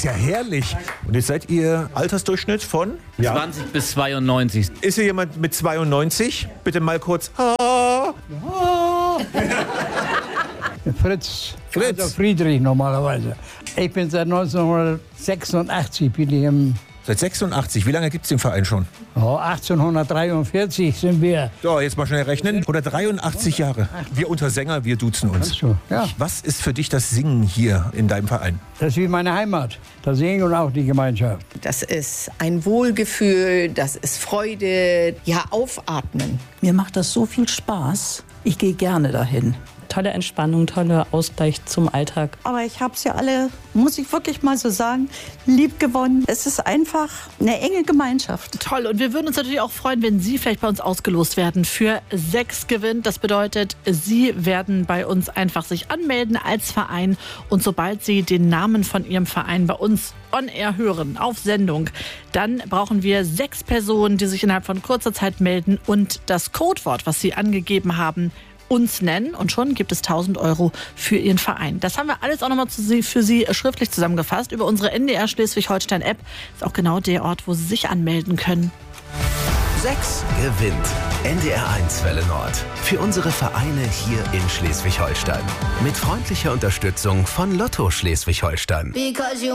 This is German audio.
ja herrlich. Und jetzt seid ihr Altersdurchschnitt von? 20 bis 92. Ist hier jemand mit 92? Bitte mal kurz. Fritz. Fritz. Also Friedrich normalerweise. Ich bin seit 1986 bin ich im Seit 86. Wie lange gibt es den Verein schon? 1843 sind wir. So, jetzt mal schnell rechnen. 183 Jahre. Wir unter Sänger, wir duzen uns. Ja, Was ist für dich das Singen hier in deinem Verein? das ist wie meine Heimat. Da singen und auch die Gemeinschaft. Das ist ein Wohlgefühl, das ist Freude, ja, aufatmen. Mir macht das so viel Spaß. Ich gehe gerne dahin. Tolle Entspannung, toller Ausgleich zum Alltag. Aber ich habe sie alle, muss ich wirklich mal so sagen, lieb gewonnen. Es ist einfach eine enge Gemeinschaft. Toll. Und wir würden uns natürlich auch freuen, wenn Sie vielleicht bei uns ausgelost werden für 6 Gewinn. Das bedeutet, Sie werden bei uns einfach sich anmelden als Verein. Und sobald Sie den Namen von Ihrem Verein bei uns on air hören, auf Sendung, dann brauchen wir 6 Personen, die sich innerhalb von kurzer Zeit melden und das Codewort, was Sie angegeben haben, uns nennen, und schon gibt es 1.000 € für Ihren Verein. Das haben wir alles auch nochmal für Sie schriftlich zusammengefasst über unsere NDR Schleswig-Holstein-App. Ist auch genau der Ort, wo Sie sich anmelden können. 6 gewinnt. NDR1 Welle Nord. Für unsere Vereine hier in Schleswig-Holstein. Mit freundlicher Unterstützung von Lotto Schleswig-Holstein.